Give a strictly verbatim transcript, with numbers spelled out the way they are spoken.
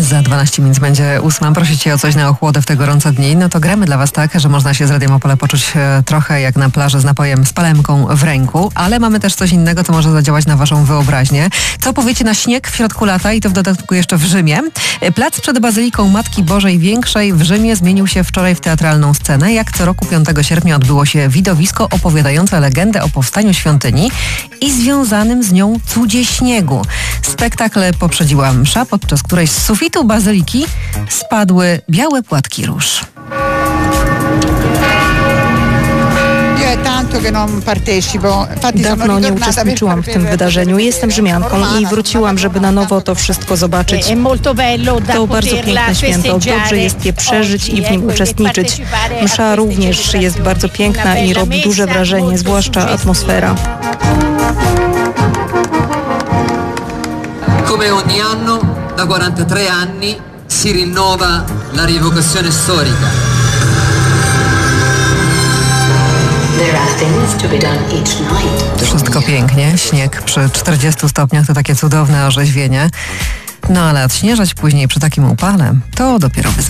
Za dwanaście minut będzie ósma. Proszę Cię o coś na ochłodę w te gorące dni. No to gramy dla Was tak, że można się z Radiem Opole poczuć trochę jak na plaży z napojem, z palemką w ręku, ale mamy też coś innego, co może zadziałać na Waszą wyobraźnię. Co powiecie na śnieg w środku lata i to w dodatku jeszcze w Rzymie? Plac przed Bazyliką Matki Bożej Większej w Rzymie zmienił się wczoraj w teatralną scenę. Jak co roku piątego sierpnia odbyło się widowisko opowiadające legendę o powstaniu świątyni i związanym z nią cudzie śniegu. Spektakl poprzedziła msza, podczas której z sufitu bazyliki spadły białe płatki róż. Dawno nie uczestniczyłam w tym wydarzeniu. Jestem Rzymianką i wróciłam, żeby na nowo to wszystko zobaczyć. To bardzo piękne święto. Dobrze jest je przeżyć i w nim uczestniczyć. Msza również jest bardzo piękna i robi duże wrażenie, zwłaszcza atmosfera. Come ogni anno, da quarantatré anni, si rinnova la rievocazione storica. Wszystko pięknie, śnieg przy czterdziestu stopniach to takie cudowne orzeźwienie. No ale odśnieżać później przy takim upale to dopiero wyzwanie.